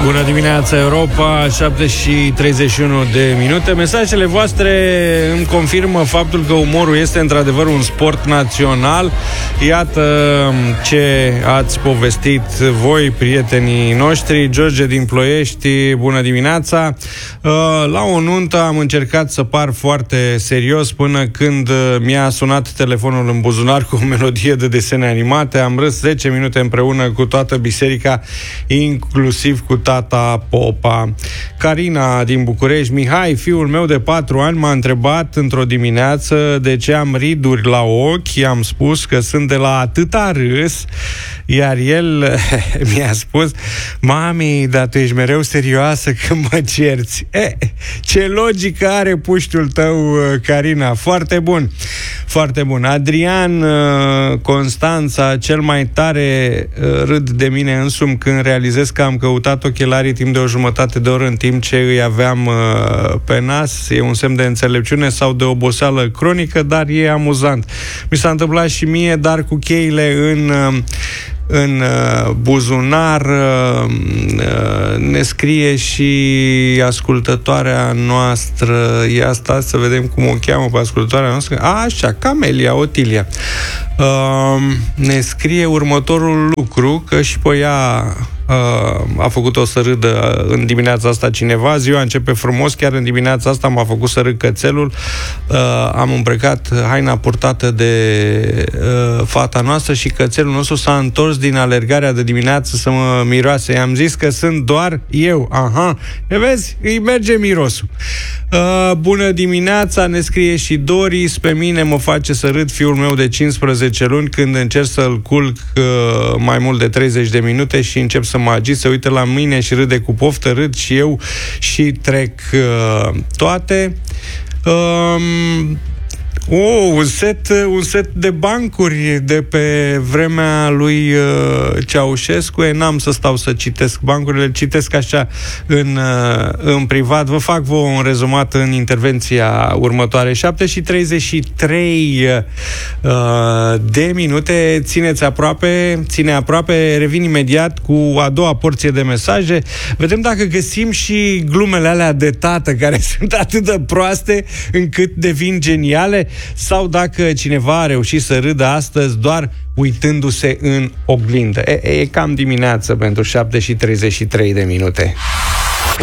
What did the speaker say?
Bună dimineața, Europa, 7:31. Mesajele voastre îmi confirmă faptul că umorul este într-adevăr un sport național. Iată ce ați povestit voi, prietenii noștri. George din Ploiești, bună dimineața. La o nuntă am încercat să par foarte serios până când mi-a sunat telefonul în buzunar cu o melodie de desene animate. Am râs 10 minute împreună cu toată biserica, inclusiv cu tata Popa. Carina din București, Mihai, fiul meu de 4 ani m-a întrebat într-o dimineață de ce am riduri la ochi. I-am spus că sunt de la atâta râs, iar el mi-a spus: mami, dar tu ești mereu serioasă când mă cerți. Ce logică are puștiul tău, Carina. Foarte bun, foarte bun. Adrian, Constanța, cel mai tare râd de mine însumi când realizez că am căutat ochelarii timp de o jumătate de oră în timp ce îi aveam pe nas. E un semn de înțelepciune sau de oboseală cronică, dar e amuzant. Mi s-a întâmplat și mie, dar cu cheile în buzunar. Ne scrie și ascultătoarea noastră. E asta, să vedem cum o cheamă pe ascultătoarea noastră. Așa, Camelia Otilia. Ne scrie următorul lucru, că și pe ea a făcut-o să râdă în dimineața asta cineva. Ziua începe frumos, chiar în dimineața asta m-a făcut să râd cățelul. Am îmbrăcat haina purtată de fata noastră și cățelul nostru s-a întors din alergarea de dimineață să mă miroase. I-am zis că sunt doar eu. Aha, vezi? Îi merge mirosul. Bună dimineața, ne scrie și Doris. Pe mine mă face să râd fiul meu de 15 luni când încerc să-l culc mai mult de 30 de minute și încep să mă agit, se uită la mine și râde cu poftă, râd și eu și trec toate. Un set de bancuri de pe vremea lui Ceaușescu. N-am să stau să citesc bancurile, citesc așa în privat. Vă fac vouă un rezumat în intervenția următoare. 7:33 de minute. Ține aproape, revin imediat cu a doua porție de mesaje. Vedem dacă găsim și glumele alea de tată care sunt atât de proaste încât devin geniale, sau dacă cineva a reușit să râdă astăzi doar uitându-se în oglindă. E cam dimineață pentru 7:33 de minute.